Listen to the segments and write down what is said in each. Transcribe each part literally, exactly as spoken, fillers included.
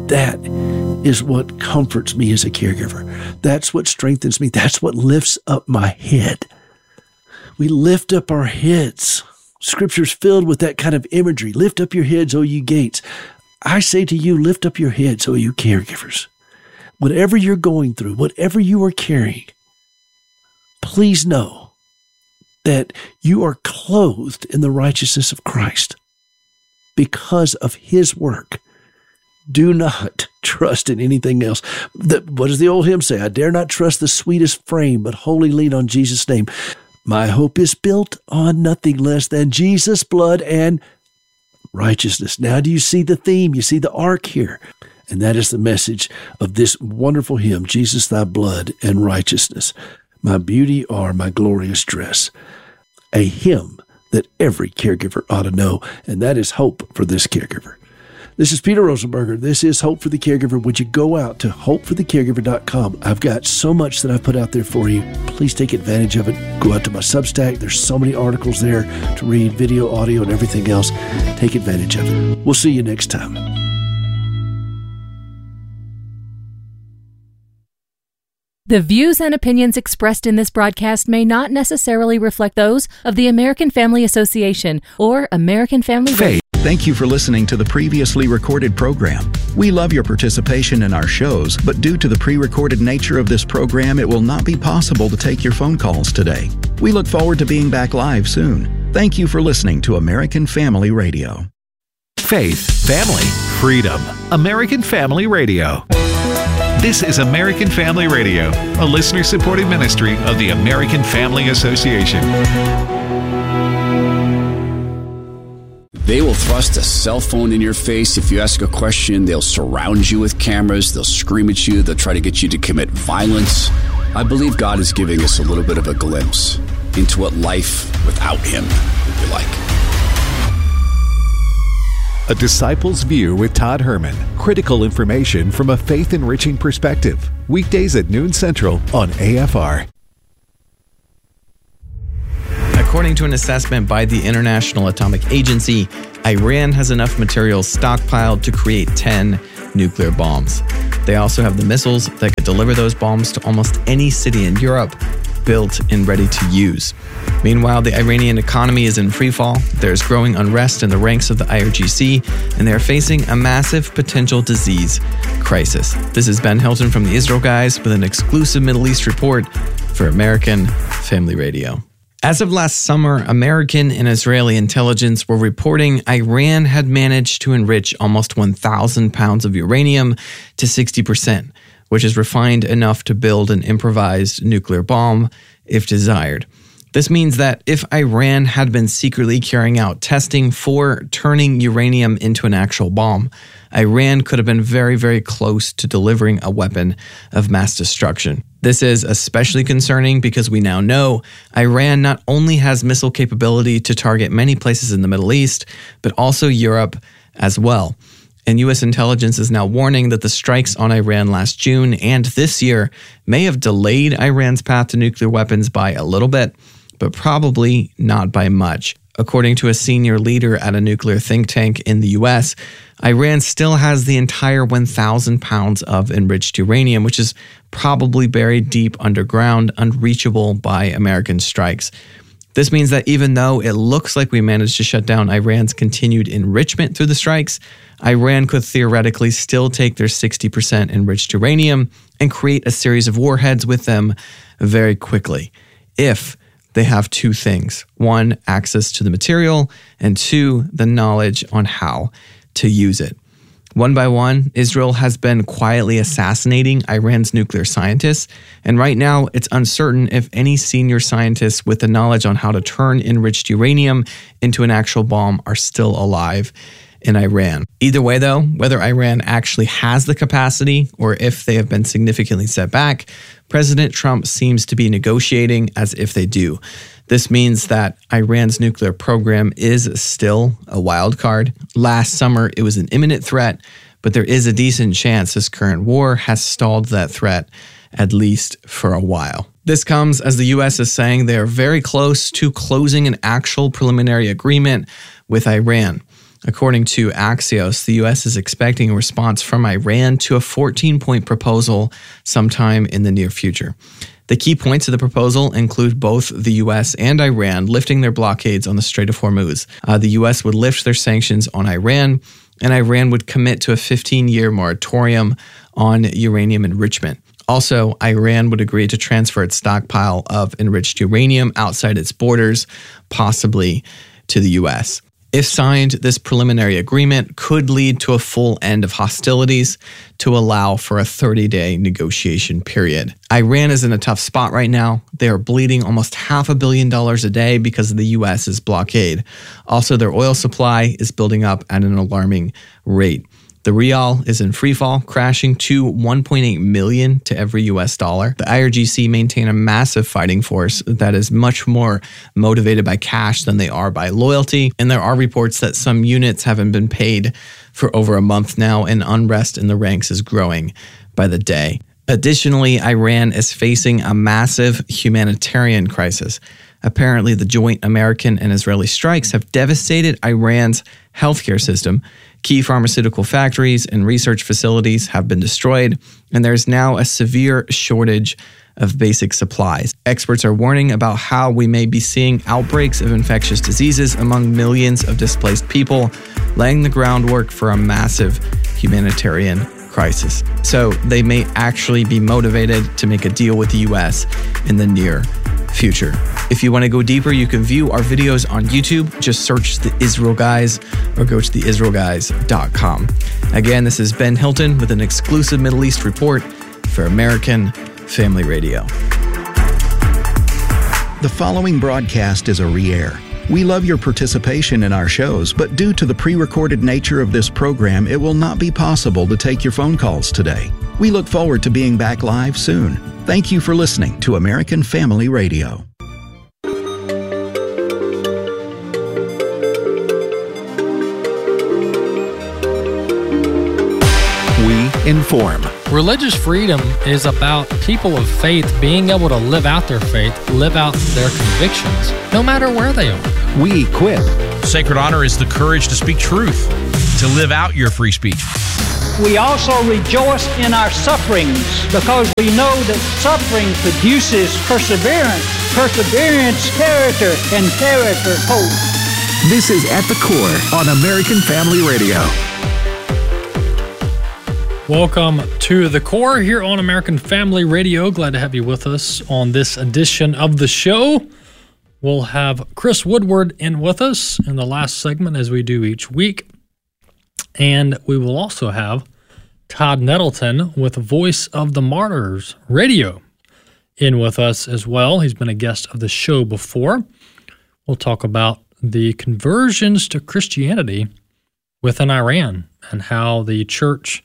that is what comforts me as a caregiver. That's what strengthens me. That's what lifts up my head. We lift up our heads. Scripture's filled with that kind of imagery. Lift up your heads, O you gates. I say to you, lift up your heads, O you caregivers. Whatever you're going through, whatever you are carrying, please know that you are clothed in the righteousness of Christ because of his work. Do not trust in anything else. The, what does the old hymn say? I dare not trust the sweetest frame, but wholly lean on Jesus' name. My hope is built on nothing less than Jesus' blood and righteousness. Now do you see the theme? You see the arc here. And that is the message of this wonderful hymn, Jesus, thy blood and righteousness. My beauty are my glorious dress. A hymn that every caregiver ought to know, and that is hope for this caregiver. This is Peter Rosenberger. This is Hope for the Caregiver. Would you go out to hope for the caregiver dot com? I've got so much that I've put out there for you. Please take advantage of it. Go out to my Substack. There's so many articles there to read, video, audio, and everything else. Take advantage of it. We'll see you next time. The views and opinions expressed in this broadcast may not necessarily reflect those of the American Family Association or American Family Faith. Thank you for listening to the previously recorded program. We love your participation in our shows, but due to the pre-recorded nature of this program, it will not be possible to take your phone calls today. We look forward to being back live soon. Thank you for listening to American Family Radio. Faith, family, freedom. American Family Radio. This is American Family Radio, a listener-supported ministry of the American Family Association. They will thrust a cell phone in your face. If you ask a question, they'll surround you with cameras. They'll scream at you. They'll try to get you to commit violence. I believe God is giving us a little bit of a glimpse into what life without him would be like. A Disciple's View with Todd Herman. Critical information from a faith-enriching perspective. Weekdays at noon Central on A F R. According to an assessment by the International Atomic Agency, Iran has enough materials stockpiled to create ten nuclear bombs. They also have the missiles that could deliver those bombs to almost any city in Europe, built and ready to use. Meanwhile, the Iranian economy is in freefall. There's growing unrest in the ranks of the I R G C, and they're facing a massive potential disease crisis. This is Ben Hilton from the Israel Guys with an exclusive Middle East report for American Family Radio. As of last summer, American and Israeli intelligence were reporting Iran had managed to enrich almost one thousand pounds of uranium to sixty percent, which is refined enough to build an improvised nuclear bomb if desired. This means that if Iran had been secretly carrying out testing for turning uranium into an actual bomb, Iran could have been very, very close to delivering a weapon of mass destruction. This is especially concerning because we now know Iran not only has missile capability to target many places in the Middle East, but also Europe as well. And U S intelligence is now warning that the strikes on Iran last June and this year may have delayed Iran's path to nuclear weapons by a little bit, but probably not by much. According to a senior leader at a nuclear think tank in the U S, Iran still has the entire one thousand pounds of enriched uranium, which is probably buried deep underground, unreachable by American strikes. This means that even though it looks like we managed to shut down Iran's continued enrichment through the strikes, Iran could theoretically still take their sixty percent enriched uranium and create a series of warheads with them very quickly, if they have two things. One, access to the material, and two, the knowledge on how to use it. One by one, Israel has been quietly assassinating Iran's nuclear scientists, and right now it's uncertain if any senior scientists with the knowledge on how to turn enriched uranium into an actual bomb are still alive in Iran. Either way though, whether Iran actually has the capacity or if they have been significantly set back, President Trump seems to be negotiating as if they do. This means that Iran's nuclear program is still a wild card. Last summer, it was an imminent threat, but there is a decent chance this current war has stalled that threat, at least for a while. This comes as the U S is saying they are very close to closing an actual preliminary agreement with Iran. According to Axios, the U S is expecting a response from Iran to a fourteen-point proposal sometime in the near future. The key points of the proposal include both the U S and Iran lifting their blockades on the Strait of Hormuz. Uh, the U S would lift their sanctions on Iran, and Iran would commit to a fifteen-year moratorium on uranium enrichment. Also, Iran would agree to transfer its stockpile of enriched uranium outside its borders, possibly to the U S. If signed, this preliminary agreement could lead to a full end of hostilities to allow for a thirty-day negotiation period. Iran is in a tough spot right now. They are bleeding almost half a billion dollars a day because of the U S's blockade. Also, their oil supply is building up at an alarming rate. The rial is in freefall, crashing to one point eight million to every U S dollar. The I R G C maintain a massive fighting force that is much more motivated by cash than they are by loyalty. And there are reports that some units haven't been paid for over a month now, and unrest in the ranks is growing by the day. Additionally, Iran is facing a massive humanitarian crisis. Apparently, the joint American and Israeli strikes have devastated Iran's healthcare system. Key pharmaceutical factories and research facilities have been destroyed, and there's now a severe shortage of basic supplies. Experts are warning about how we may be seeing outbreaks of infectious diseases among millions of displaced people, laying the groundwork for a massive humanitarian crisis. So they may actually be motivated to make a deal with the U S in the near future. If you want to go deeper, you can view our videos on YouTube. Just search The Israel Guys or go to the israel guys dot com. Again, this is Ben Hilton with an exclusive Middle East report for American Family Radio. The following broadcast is a re-air. We love your participation in our shows, but due to the pre-recorded nature of this program, it will not be possible to take your phone calls today. We look forward to being back live soon. Thank you for listening to American Family Radio. We inform. Religious freedom is about people of faith being able to live out their faith, live out their convictions, no matter where they are. We equip. Sacred honor is the courage to speak truth, to live out your free speech. We also rejoice in our sufferings because we know that suffering produces perseverance, perseverance, character, and character, hope. This is At the Core on American Family Radio. Welcome to The Core here on American Family Radio. Glad to have you with us on this edition of the show. We'll have Chris Woodward in with us in the last segment, as we do each week. And we will also have Todd Nettleton with Voice of the Martyrs Radio in with us as well. He's been a guest of the show before. We'll talk about the conversions to Christianity within Iran and how the church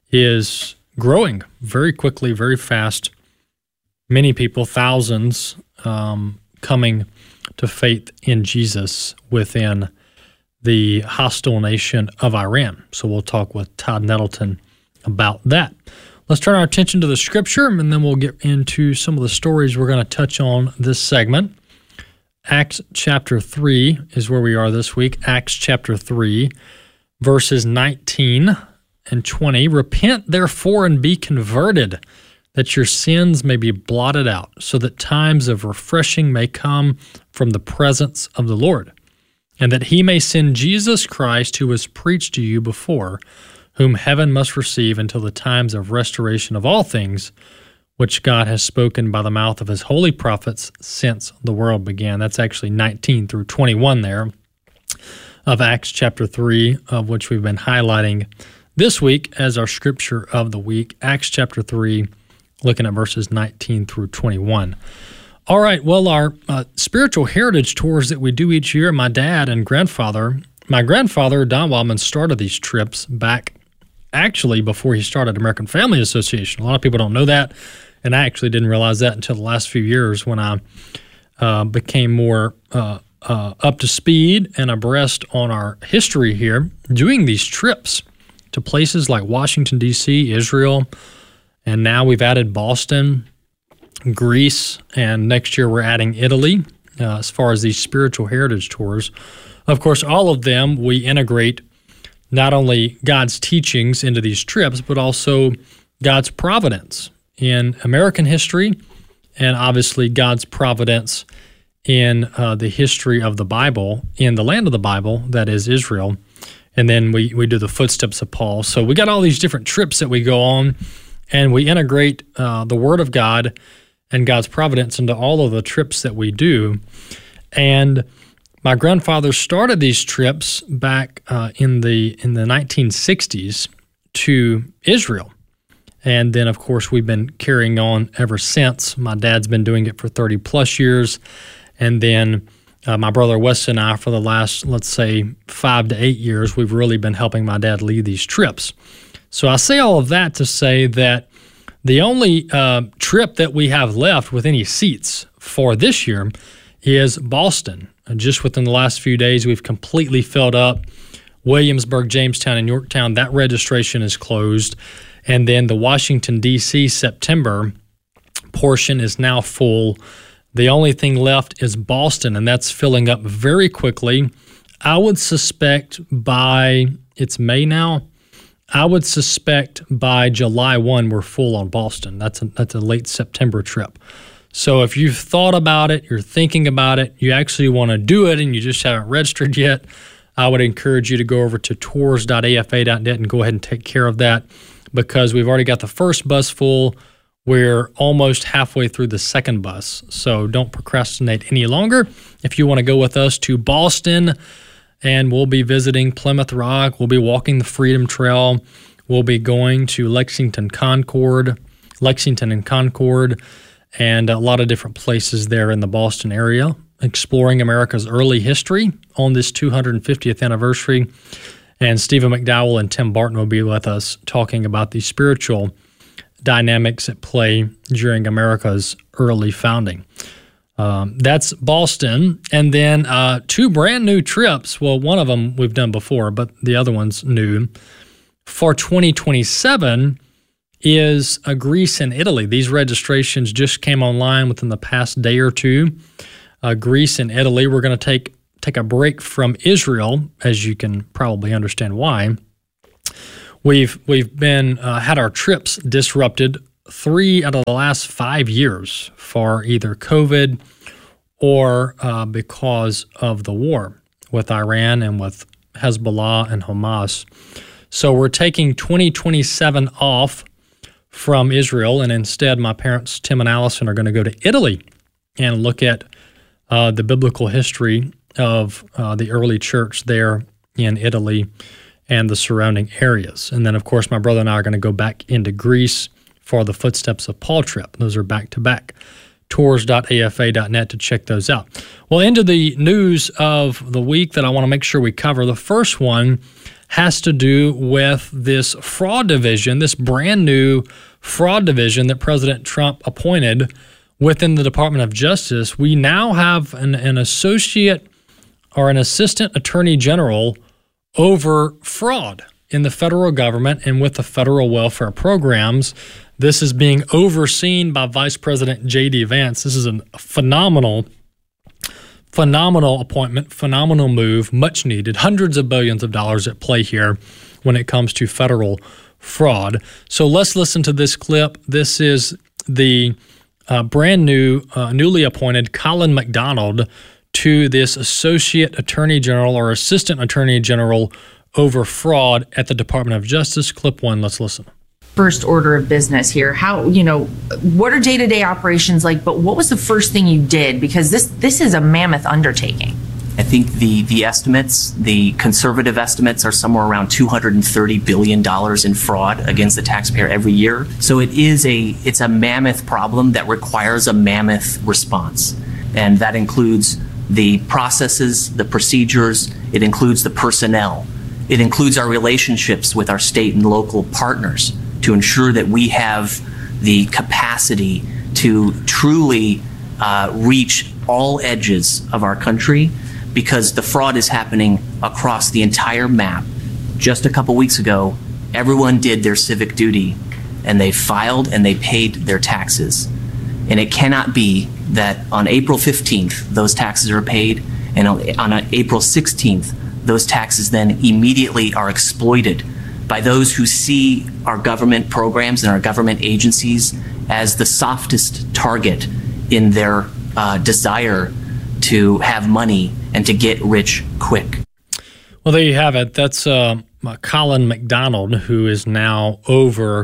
is growing very quickly, very fast. Many people, thousands, um, coming to faith in Jesus within the hostile nation of Iran. So we'll talk with Todd Nettleton about that. Let's turn our attention to the scripture, and then we'll get into some of the stories we're going to touch on this segment. Acts chapter three is where we are this week. Acts chapter three, verses nineteen and twenty. Repent, therefore, and be converted, that your sins may be blotted out, so that times of refreshing may come from the presence of the Lord, and that he may send Jesus Christ, who was preached to you before, whom heaven must receive until the times of restoration of all things, which God has spoken by the mouth of his holy prophets since the world began. That's actually nineteen through twenty-one there of Acts chapter three, of which we've been highlighting this week as our scripture of the week. Acts chapter three, looking at verses nineteen through twenty-one. All right, well, our uh, spiritual heritage tours that we do each year, my dad and grandfather, my grandfather, Don Wildman, started these trips back actually before he started American Family Association. A lot of people don't know that, and I actually didn't realize that until the last few years when I uh, became more uh, uh, up to speed and abreast on our history here, doing these trips to places like Washington, D C, Israel, and now we've added Boston, Greece, and next year we're adding Italy uh, as far as these spiritual heritage tours. Of course, all of them we integrate not only God's teachings into these trips, but also God's providence in American history, and obviously God's providence in uh, the history of the Bible, in the land of the Bible, that is Israel. And then we, we do the footsteps of Paul. So we got all these different trips that we go on, and we integrate uh, the Word of God and God's providence into all of the trips that we do. And my grandfather started these trips back uh, in the in the nineteen sixties to Israel. And then, of course, we've been carrying on ever since. My dad's been doing it for thirty plus years. And then uh, my brother Wes and I, for the last, let's say, five to eight years, we've really been helping my dad lead these trips. So I say all of that to say that the only uh, trip that we have left with any seats for this year is Boston. And just within the last few days, we've completely filled up. Williamsburg, Jamestown, and Yorktown, that registration is closed. And then the Washington, D C September portion is now full. The only thing left is Boston, and that's filling up very quickly. I would suspect by, it's May now, I would suspect by July first we're full on Boston. That's a, that's a late September trip. So if you've thought about it, you're thinking about it, you actually want to do it and you just haven't registered yet, I would encourage you to go over to tours dot a f a dot net and go ahead and take care of that, because we've already got the first bus full. We're almost halfway through the second bus, so don't procrastinate any longer. If you want to go with us to Boston, and we'll be visiting Plymouth Rock, we'll be walking the Freedom Trail, we'll be going to Lexington, Concord, Lexington and Concord, and a lot of different places there in the Boston area, exploring America's early history on this two hundred fiftieth anniversary. And Stephen McDowell and Tim Barton will be with us talking about the spiritual dynamics at play during America's early founding. Um, that's Boston. And then uh, two brand new trips. Well, one of them we've done before, but the other one's new. For twenty twenty-seven is uh, Greece and Italy. These registrations just came online within the past day or two. Uh, Greece and Italy, we're going to take take a break from Israel, as you can probably understand why. We've we've been uh, had our trips disrupted three out of the last five years for either COVID or uh, because of the war with Iran and with Hezbollah and Hamas. So we're taking twenty twenty-seven off from Israel, and instead my parents, Tim and Allison, are going to go to Italy and look at uh, the biblical history of uh, the early church there in Italy and the surrounding areas. And then, of course, my brother and I are going to go back into Greece for the Footsteps of Paul trip. Those are back-to-back. tours dot a f a dot net to check those out. Well, into the news of the week that I want to make sure we cover. The first one has to do with this fraud division, this brand new fraud division that President Trump appointed within the Department of Justice. We now have an, an associate or an assistant attorney general over fraud in the federal government and with the federal welfare programs. This is being overseen by Vice President J D Vance. This is a phenomenal, phenomenal appointment, phenomenal move, much needed. Hundreds of billions of dollars at play here when it comes to federal fraud. So let's listen to this clip. This is the uh, brand new, uh, newly appointed Colin McDonald to this Associate Attorney General or Assistant Attorney General over fraud at the Department of Justice. Clip one, let's listen. First order of business here. How, you know, what are day-to-day operations like, but what was the first thing you did? Because this this is a mammoth undertaking. I think the, the estimates, the conservative estimates, are somewhere around two hundred thirty billion dollars in fraud against the taxpayer every year. So it is a it's a mammoth problem that requires a mammoth response. And that includes the processes, the procedures, it includes the personnel, it includes our relationships with our state and local partners to ensure that we have the capacity to truly uh, reach all edges of our country, because the fraud is happening across the entire map. Just a couple weeks ago, everyone did their civic duty and they filed and they paid their taxes. And it cannot be that on April fifteenth, those taxes are paid, and on, on April sixteenth, those taxes then immediately are exploited by those who see our government programs and our government agencies as the softest target in their uh, desire to have money and to get rich quick. Well, there you have it. That's uh, Colin McDonald, who is now over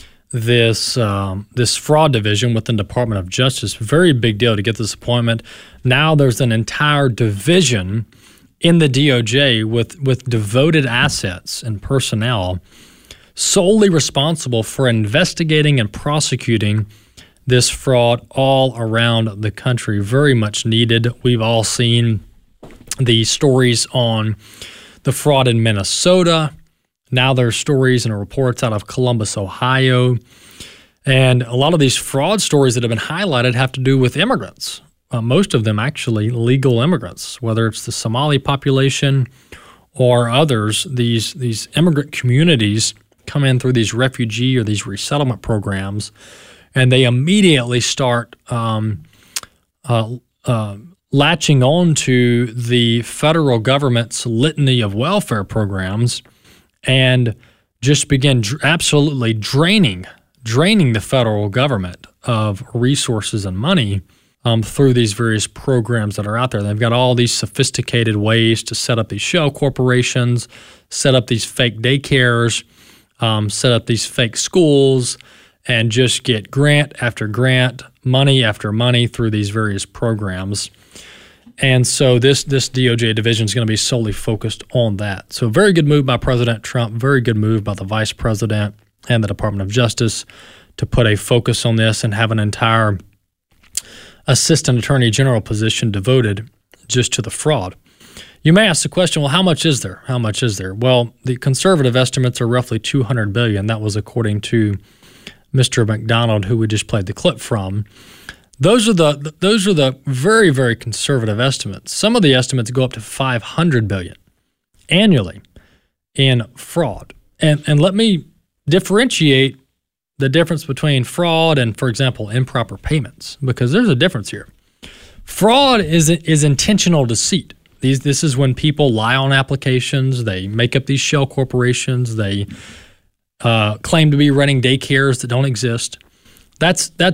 this um, this fraud division within the Department of Justice. Very big deal to get this appointment. Now there's an entire division in the D O J with, with devoted assets and personnel solely responsible for investigating and prosecuting this fraud all around the country. Very much needed. We've all seen the stories on the fraud in Minnesota. Now there's stories and reports out of Columbus, Ohio. And a lot of these fraud stories that have been highlighted have to do with immigrants. Uh, most of them actually legal immigrants, whether it's the Somali population or others. These, these immigrant communities come in through these refugee or these resettlement programs, and they immediately start um, uh, uh, latching on to the federal government's litany of welfare programs and just begin dr- absolutely draining, draining the federal government of resources and money um, through these various programs that are out there. They've got all these sophisticated ways to set up these shell corporations, set up these fake daycares, um, set up these fake schools, and just get grant after grant, money after money through these various programs. And so this this D O J division is going to be solely focused on that. So very good move by President Trump, very good move by the Vice President and the Department of Justice to put a focus on this and have an entire Assistant Attorney General position devoted just to the fraud. You may ask the question, well, how much is there? How much is there? Well, the conservative estimates are roughly two hundred billion dollars. That was according to Mister McDonald, who we just played the clip from. Those are the those are the very, very conservative estimates. Some of the estimates go up to five hundred billion dollars annually in fraud. And and let me differentiate the difference between fraud and, for example, improper payments, because there's a difference here. Fraud is is intentional deceit. These this is when people lie on applications, they make up these shell corporations, they uh, claim to be running daycares that don't exist. That's that's